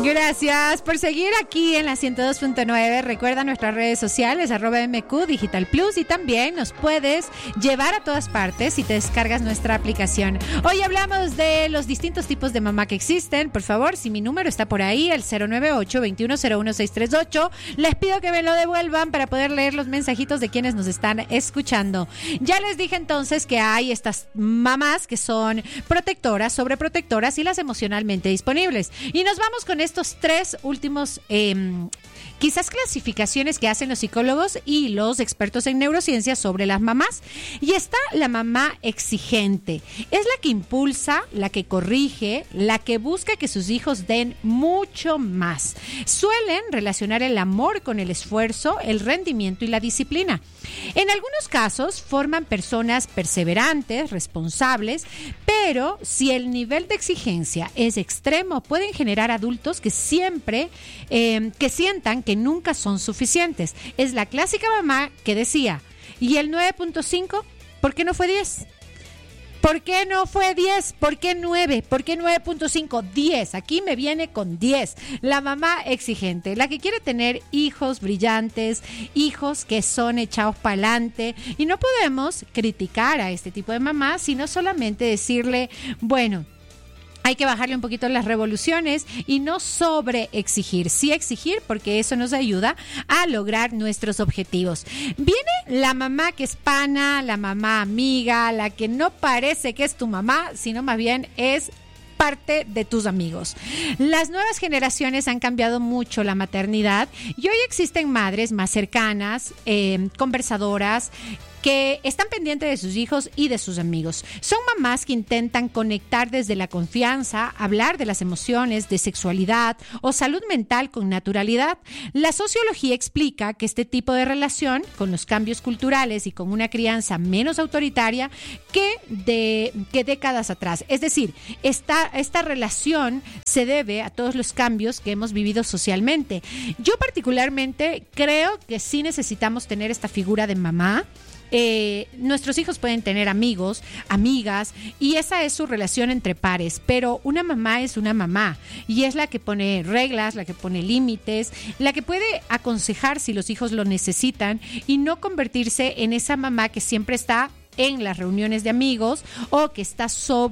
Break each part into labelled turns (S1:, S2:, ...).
S1: Gracias por seguir aquí en la 102.9. Recuerda nuestras redes sociales, @MQ Digital Plus, y también nos puedes llevar a todas partes si te descargas nuestra aplicación. Hoy hablamos de los distintos tipos de mamá que existen. Por favor, si mi número está por ahí, el 098-2101638, les pido que me lo devuelvan para poder leer los mensajitos de quienes nos están escuchando. Ya les dije entonces que hay estas mamás que son protectoras, sobreprotectoras y las emocionalmente disponibles. Y nos vamos con estos tres últimos quizás clasificaciones que hacen los psicólogos y los expertos en neurociencias sobre las mamás. Y está la mamá exigente. Es la que impulsa, la que corrige, la que busca que sus hijos den mucho más. Suelen relacionar el amor con el esfuerzo, el rendimiento y la disciplina. En algunos casos forman personas perseverantes, responsables, pero si el nivel de exigencia es extremo, pueden generar adultos que siempre, que sientan que nunca son suficientes. Es la clásica mamá que decía, ¿y el 9.5? ¿Por qué no fue 10? ¿Por qué no fue 10? ¿Por qué 9? ¿Por qué 9.5? 10. Aquí me viene con 10. La mamá exigente, la que quiere tener hijos brillantes, hijos que son echados para adelante. Y no podemos criticar a este tipo de mamá, sino solamente decirle, bueno, hay que bajarle un poquito las revoluciones y no sobre exigir. Sí exigir, porque eso nos ayuda a lograr nuestros objetivos. Viene la mamá que es pana, la mamá amiga, la que no parece que es tu mamá, sino más bien es parte de tus amigos. Las nuevas generaciones han cambiado mucho la maternidad y hoy existen madres más cercanas, conversadoras, que están pendientes de sus hijos y de sus amigos. Son mamás que intentan conectar desde la confianza, hablar de las emociones, de sexualidad o salud mental con naturalidad. La sociología explica que este tipo de relación, con los cambios culturales y con una crianza menos autoritaria que décadas atrás. Es decir, esta relación se debe a todos los cambios que hemos vivido socialmente. Yo particularmente creo que sí necesitamos tener esta figura de mamá. Nuestros hijos pueden tener amigos, amigas, y esa es su relación entre pares, pero una mamá es una mamá y es la que pone reglas, la que pone límites, la que puede aconsejar si los hijos lo necesitan y no convertirse en esa mamá que siempre está en las reuniones de amigos o que está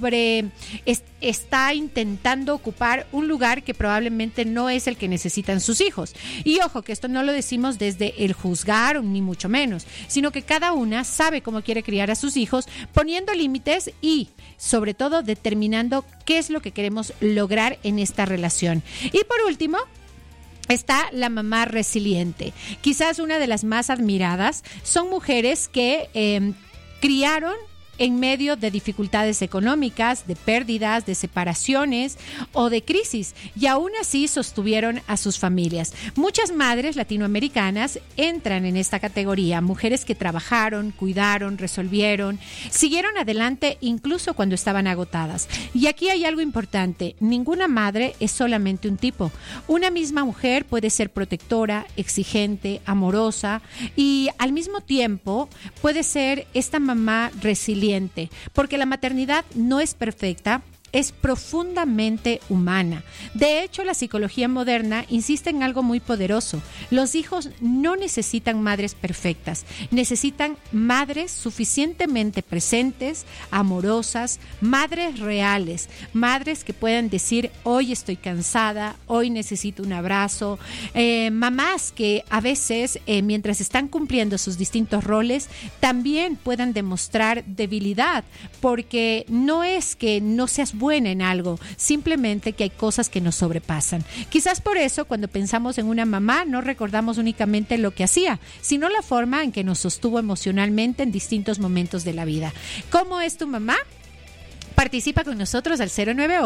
S1: está intentando ocupar un lugar que probablemente no es el que necesitan sus hijos. Y ojo, que esto no lo decimos desde el juzgar ni mucho menos, sino que cada una sabe cómo quiere criar a sus hijos, poniendo límites y sobre todo determinando qué es lo que queremos lograr en esta relación. Y por último, está la mamá resiliente. Quizás una de las más admiradas. Son mujeres que criaron en medio de dificultades económicas, de pérdidas, de separaciones o de crisis, y aún así sostuvieron a sus familias. Muchas madres latinoamericanas entran en esta categoría, mujeres que trabajaron, cuidaron, resolvieron, siguieron adelante incluso cuando estaban agotadas. Y aquí hay algo importante, ninguna madre es solamente un tipo. Una misma mujer puede ser protectora, exigente, amorosa y al mismo tiempo puede ser esta mamá resiliente, porque la maternidad no es perfecta, es profundamente humana. De hecho, la psicología moderna insiste en algo muy poderoso. Los hijos no necesitan madres perfectas, necesitan madres suficientemente presentes, amorosas, madres reales, madres que puedan decir, hoy estoy cansada, hoy necesito un abrazo. Mamás que a veces, mientras están cumpliendo sus distintos roles, también puedan demostrar debilidad, porque no es que no seas buena en algo, simplemente que hay cosas que nos sobrepasan. Quizás por eso cuando pensamos en una mamá no recordamos únicamente lo que hacía, sino la forma en que nos sostuvo emocionalmente en distintos momentos de la vida. ¿Cómo es tu mamá? Participa con nosotros al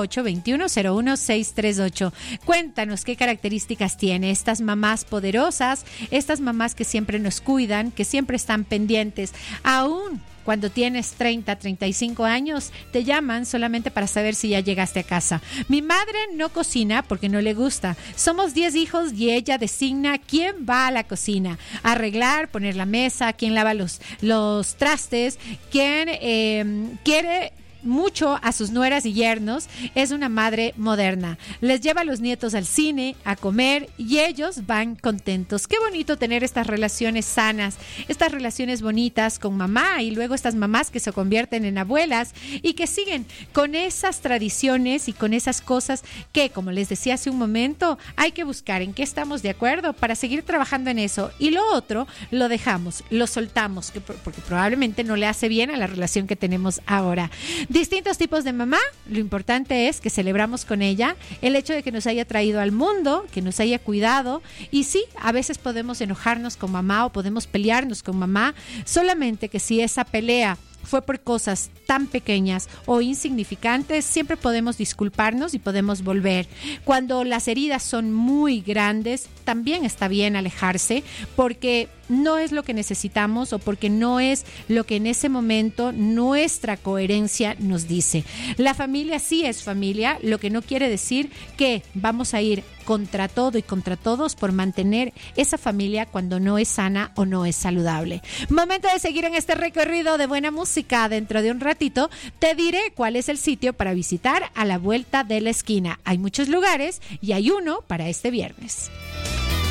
S1: 098-2101-638. Cuéntanos qué características tiene estas mamás poderosas, estas mamás que siempre nos cuidan, que siempre están pendientes, aún cuando tienes 30, 35 años, te llaman solamente para saber si ya llegaste a casa. Mi madre no cocina porque no le gusta. Somos 10 hijos y ella designa quién va a la cocina, a arreglar, poner la mesa, quién lava los trastes, quién quiere mucho a sus nueras y yernos, es una madre moderna. Les lleva a los nietos al cine, a comer y ellos van contentos. Qué bonito tener estas relaciones sanas, estas relaciones bonitas con mamá y luego estas mamás que se convierten en abuelas y que siguen con esas tradiciones y con esas cosas que, como les decía hace un momento, hay que buscar en qué estamos de acuerdo para seguir trabajando en eso. Y lo otro lo dejamos, lo soltamos, porque probablemente no le hace bien a la relación que tenemos ahora. Distintos tipos de mamá, lo importante es que celebramos con ella el hecho de que nos haya traído al mundo, que nos haya cuidado, y sí, a veces podemos enojarnos con mamá o podemos pelearnos con mamá, solamente que si esa pelea fue por cosas tan pequeñas o insignificantes, siempre podemos disculparnos y podemos volver. Cuando las heridas son muy grandes, también está bien alejarse porque no es lo que necesitamos o porque no es lo que en ese momento nuestra coherencia nos dice. La familia sí es familia, lo que no quiere decir que vamos a ir contra todo y contra todos por mantener esa familia cuando no es sana o no es saludable. Momento de seguir en este recorrido de buena música. Dentro de un ratito te diré cuál es el sitio para visitar a la vuelta de la esquina. Hay muchos lugares y hay uno para este viernes.